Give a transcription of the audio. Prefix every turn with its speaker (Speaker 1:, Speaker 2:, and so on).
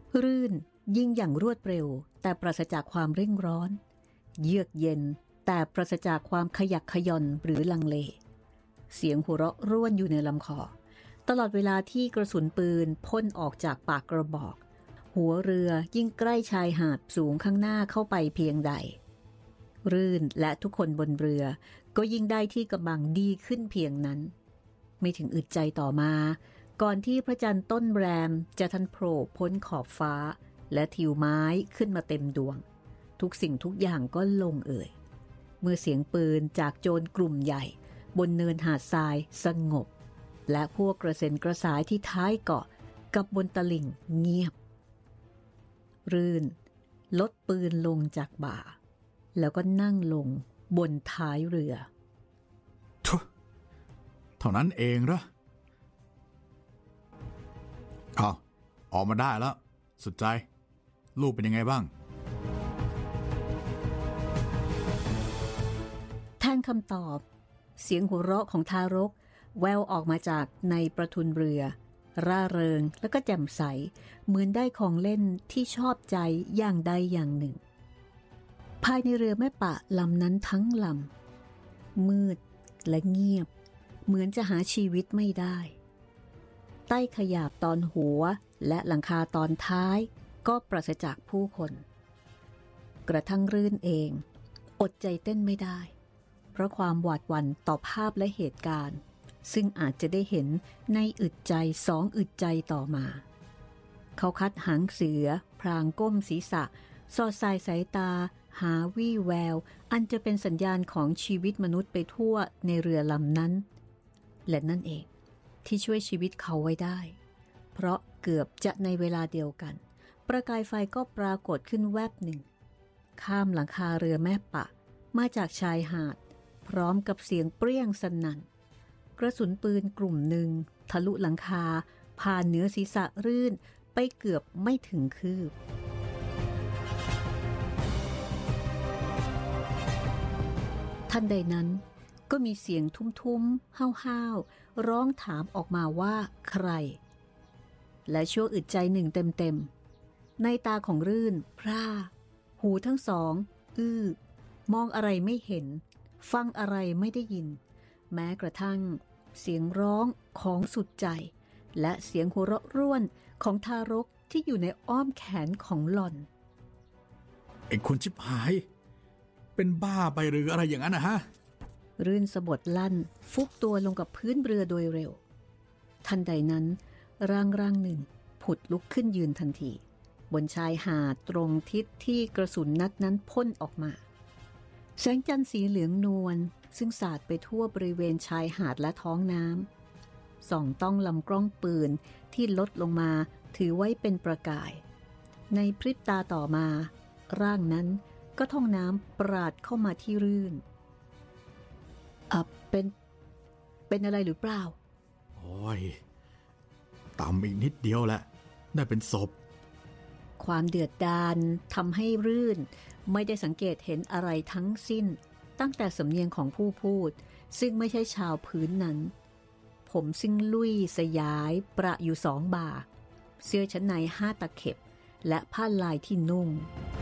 Speaker 1: รื่นยิ่งอย่างรวดเร็วแต่ปราศจากความเร่งร้อนเยือกเย็นแต่ปราศจากความขยักขย่อนหรือลังเลเสียงหัวเราะร่วนอยู่ในลำคอตลอดเวลาที่กระสุนปืนพ่นออกจากปากกระบอกหัวเรือยิ่งใกล้ชายหาดสูงข้างหน้าเข้าไปเพียงใดรื่นและทุกคนบนเรือก็ยิ่งได้ที่กำลังดีขึ้นเพียงนั้นไม่ถึงอึดใจต่อมาก่อนที่พระจันทร์ต้นแรมจะทันโผล่พ้นขอบฟ้าและทิวไม้ขึ้นมาเต็มดวงทุกสิ่งทุกอย่างก็ลงเอ่ยเมื่อเสียงปืนจากโจรกลุ่มใหญ่บนเนินหาดทรายสงบและพวกกระเซ็นกระสายที่ท้ายเกาะกับบนตลิ่งเงียบรื่นลดปืนลงจากบ่าแล้วก็นั่งลงบนท้ายเรือ
Speaker 2: เท่านั้นเองเหรอเอาออกมาได้แล้วสุดใจลูกเป็นยังไงบ้าง
Speaker 1: แทนคำตอบเสียงหัวเราะของทารกแววออกมาจากในประทุนเรือร่าเริงแล้วก็แจ่มใสเหมือนได้ของเล่นที่ชอบใจอย่างใดอย่างหนึ่งภายในเรือแม่ปะลำนั้นทั้งลำมืดและเงียบเหมือนจะหาชีวิตไม่ได้ใต้ขยาบตอนหัวและหลังคาตอนท้ายก็ปราศจากผู้คนกระทั่งรื่นเองอดใจเต้นไม่ได้เพราะความหวาดหวั่นต่อภาพและเหตุการณ์ซึ่งอาจจะได้เห็นในอึดใจสองอึดใจต่อมาเขาคัดหางเสือพรางก้มศีรษะสอดสายสายตาหาวี่แววอันจะเป็นสัญญาณของชีวิตมนุษย์ไปทั่วในเรือลำนั้นและนั่นเองที่ช่วยชีวิตเขาไว้ได้เพราะเกือบจะในเวลาเดียวกันประกายไฟก็ปรากฏขึ้นแวบหนึ่งข้ามหลังคาเรือแม่ปะมาจากชายหาดพร้อมกับเสียงเปรี้ยงสนั่นกระสุนปืนกลุ่มหนึ่งทะลุหลังคาผ่านเหนือศีรษะรื่นไปเกือบไม่ถึงคืบทันใดนั้นก็มีเสียงทุ้มๆห้าวๆร้องถามออกมาว่าใครและชั่วอึดใจหนึ่งเต็มๆในตาของรื่นพร่าหูทั้งสองมองอะไรไม่เห็นฟังอะไรไม่ได้ยินแม้กระทั่งเสียงร้องของสุดใจและเสียงหัวเราะร่วนของทารกที่อยู่ในอ้อมแขนของหล่อน
Speaker 2: ไอ้คนชิบหายเป็นบ้าไปหรืออะไรอย่างนั้นนะฮะ
Speaker 1: รื่นสะบดลั่นฟุบตัวลงกับพื้นเรือโดยเร็วทันใดนั้นร่างหนึ่งผุดลุกขึ้นยืนทันทีบนชายหาดตรงทิศที่กระสุนนัดนั้นพ่นออกมาแสงจันทร์สีเหลืองนวลซึ่งสาดไปทั่วบริเวณชายหาดและท้องน้ำส่องต้องลำกล้องปืนที่ลดลงมาถือไว้เป็นประกายในพริบตาต่อมาร่างนั้นก็ท่องน้ำปราดเข้ามาที่รื่นเป็นอะไรหรือเปล่า
Speaker 2: โอ้ยต่ำอีกนิดเดียวแหละได้เป็นศพ
Speaker 1: ความเดือดดาลทำให้รื่นไม่ได้สังเกตเห็นอะไรทั้งสิ้นตั้งแต่สำเนียงของผู้พูดซึ่งไม่ใช่ชาวพื้นนั้นผมซึ่งลุยสยายประอยู่2 บ่าเสื้อชั้นใน5 ตะเข็บและผ้าลายที่นุ่ง